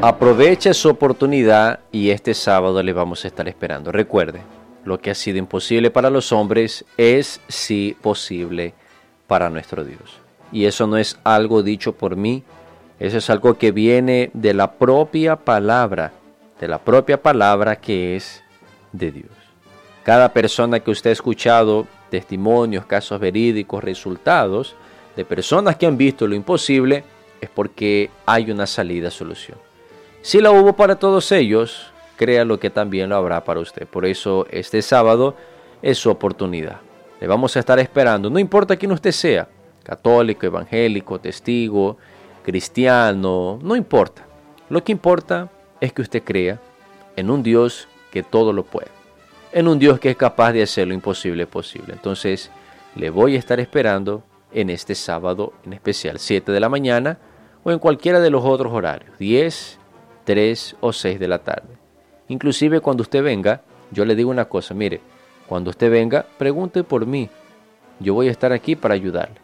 Aproveche su oportunidad y este sábado le vamos a estar esperando. Recuerde, lo que ha sido imposible para los hombres es sí posible para nuestro Dios. Y eso no es algo dicho por mí, eso es algo que viene de la propia palabra que es de Dios. Cada persona que usted ha escuchado testimonios, casos verídicos, resultados de personas que han visto lo imposible, es porque hay una salida, solución. Si la hubo para todos ellos, créalo que también lo habrá para usted. Por eso este sábado es su oportunidad. Le vamos a estar esperando, no importa quién usted sea, católico, evangélico, testigo, cristiano, no importa. Lo que importa es que usted crea en un Dios que todo lo puede, en un Dios que es capaz de hacer lo imposible posible. Entonces, le voy a estar esperando en este sábado, en especial 7 de la mañana o en cualquiera de los otros horarios, 10, 3 o 6 de la tarde. Inclusive cuando usted venga, yo le digo una cosa, mire, cuando usted venga, pregunte por mí. Yo voy a estar aquí para ayudarle.